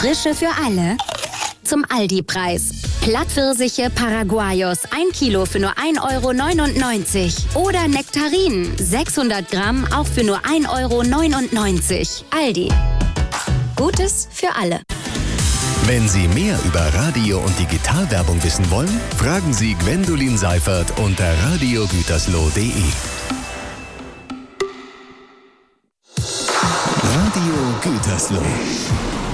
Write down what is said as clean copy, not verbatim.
Frische für alle zum Aldi-Preis. Plattpfirsiche Paraguayos 1 Kilo für nur 1,99 € oder Nektarinen 600 Gramm auch für nur 1,99 €. Aldi. Gutes für alle. Wenn Sie mehr über Radio- und Digitalwerbung wissen wollen, fragen Sie Gwendolin Seifert unter radiogütersloh.de. Radio Gütersloh.